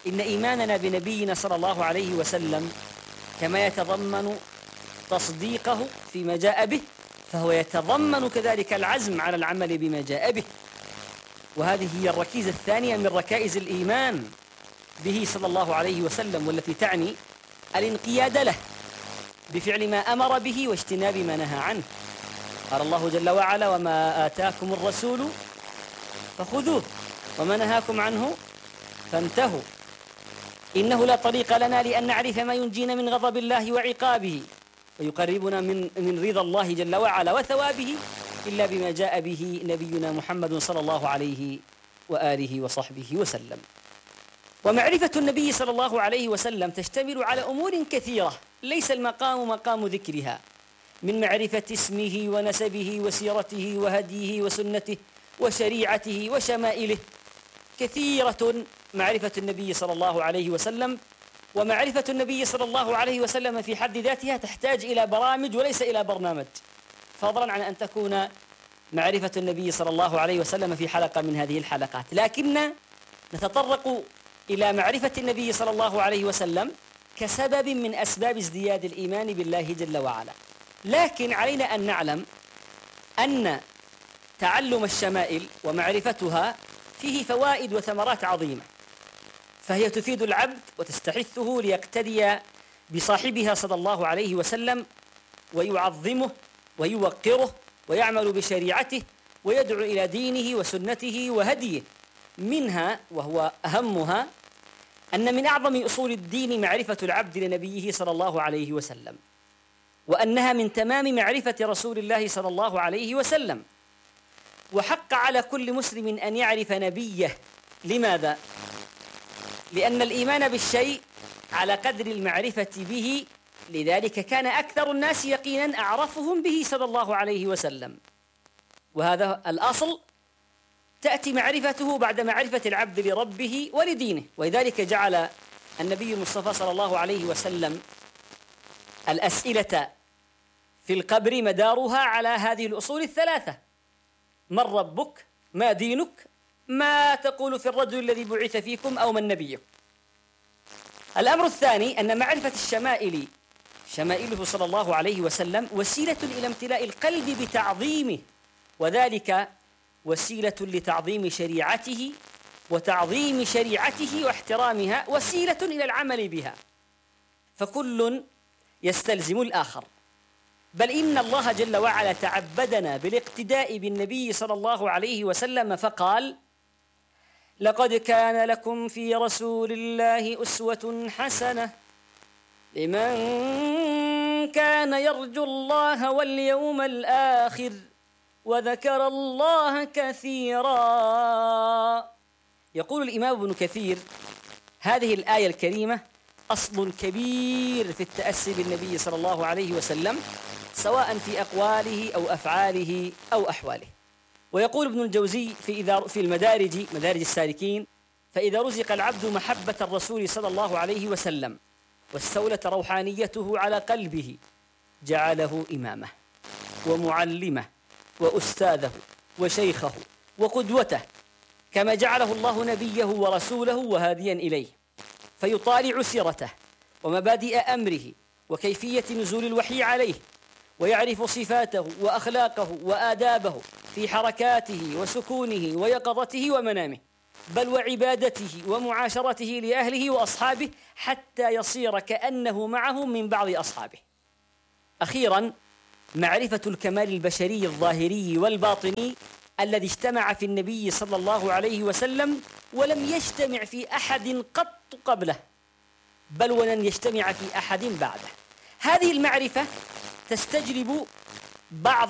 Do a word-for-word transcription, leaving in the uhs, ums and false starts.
إن إيماننا بنبينا صلى الله عليه وسلم كما يتضمن تصديقه فيما جاء به، فهو يتضمن كذلك العزم على العمل بما جاء به. وهذه هي الركيزة الثانية من ركائز الإيمان به صلى الله عليه وسلم، والتي تعني الانقياد له بفعل ما أمر به واجتناب ما نهى عنه. قال الله جل وعلا: وما آتاكم الرسول فخذوه وما نهاكم عنه فانتهوا. إنه لا طريق لنا لأن نعرف ما ينجينا من غضب الله وعقابه ويقربنا من من رضا الله جل وعلا وثوابه إلا بما جاء به نبينا محمد صلى الله عليه وآله وصحبه وسلم. ومعرفة النبي صلى الله عليه وسلم تشتمل على أمور كثيرة ليس المقام مقام ذكرها، من معرفة اسمه ونسبه وسيرته وهديه وسنته وشريعته وشمائله. كثيرة معرفة النبي صلى الله عليه وسلم، ومعرفة النبي صلى الله عليه وسلم في حد ذاتها تحتاج إلى برامج وليس إلى برنامج، فضلا عن أن تكون معرفة النبي صلى الله عليه وسلم في حلقة من هذه الحلقات. لكن نتطرق إلى معرفة النبي صلى الله عليه وسلم كسبب من أسباب ازدياد الإيمان بالله جل وعلا. لكن علينا أن نعلم أن تعلم الشمائل ومعرفتها فيه فوائد وثمرات عظيمة، فهي تفيد العبد وتستحثه ليقتدي بصاحبها صلى الله عليه وسلم ويعظمه ويوقره ويعمل بشريعته ويدعو إلى دينه وسنته وهديه. منها وهو أهمها أن من أعظم أصول الدين معرفة العبد لنبيه صلى الله عليه وسلم، وأنها من تمام معرفة رسول الله صلى الله عليه وسلم. وحق على كل مسلم أن يعرف نبيه. لماذا؟ لأن الإيمان بالشيء على قدر المعرفة به، لذلك كان أكثر الناس يقينا أعرفهم به صلى الله عليه وسلم، وهذا الأصل تأتي معرفته بعد معرفة العبد لربه ولدينه. ولذلك جعل النبي المصطفى صلى الله عليه وسلم الأسئلة في القبر مدارها على هذه الأصول الثلاثة: من ربك؟ ما دينك؟ ما تقول في الرجل الذي بعث فيكم؟ أو من نبيك؟ الأمر الثاني أن معرفة الشمائل شمائله صلى الله عليه وسلم وسيلة إلى امتلاء القلب بتعظيمه، وذلك وسيلة لتعظيم شريعته وتعظيم شريعته واحترامها، وسيلة إلى العمل بها، فكل يستلزم الآخر. بل إن الله جل وعلا تعبدنا بالاقتداء بالنبي صلى الله عليه وسلم فقال: لقد كان لكم في رسول الله أسوة حسنة لمن كان يرجو الله واليوم الآخر وذكر الله كثيرا. يقول الإمام ابن كثير: هذه الآية الكريمة أصل كبير في التأسي بالنبي صلى الله عليه وسلم، سواء في أقواله أو أفعاله أو أحواله. ويقول ابن الجوزي في إذا في المدارج مدارج السالكين: فإذا رزق العبد محبة الرسول صلى الله عليه وسلم واستولت روحانيته على قلبه جعله إمامه ومعلمه وأستاذه وشيخه وقدوته، كما جعله الله نبيه ورسوله وهاديا إليه، فيطالع سيرته ومبادئ أمره وكيفية نزول الوحي عليه، ويعرف صفاته وأخلاقه وآدابه في حركاته وسكونه ويقظته ومنامه، بل وعبادته ومعاشرته لأهله وأصحابه، حتى يصير كأنه معهم من بعض أصحابه. أخيراً، معرفة الكمال البشري الظاهري والباطني الذي اجتمع في النبي صلى الله عليه وسلم ولم يجتمع في أحد قط قبله، بل ولن يجتمع في أحد بعده. هذه المعرفة تستجلب بعض